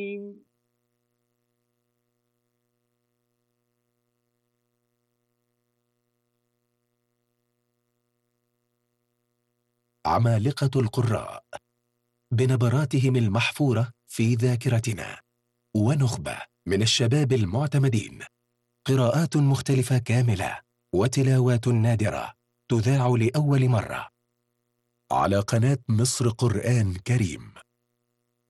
عمالقة القراء بنبراتهم المحفورة في ذاكرتنا، ونخبة من الشباب المعتمدين، قراءات مختلفة كاملة وتلاوات نادرة تذاع لأول مرة على قناة مصر قرآن كريم.